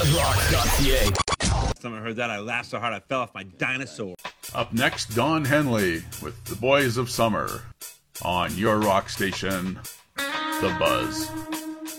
Rock.ca. Someone heard that, I laughed so hard I fell off my dinosaur. Up next, Don Henley with The Boys of Summer on your rock station, The Buzz.